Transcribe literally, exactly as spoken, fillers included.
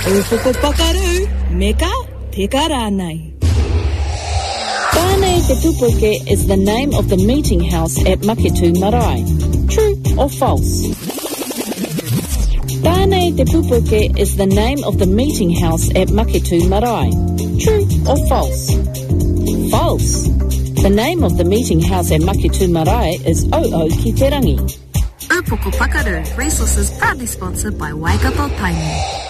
Upoko pakaru, meka peka rānei. Tāne Te Tupuke is the name of the meeting house at Maketu Marae. True or false? Tāne Te Tupuke is the name of the meeting house at Maketu Marae. True or false? False. The name of the meeting house at Maketu Marae is O'o ki te rangi. Upoko Pakaru, resources proudly sponsored by Waikato Tainui.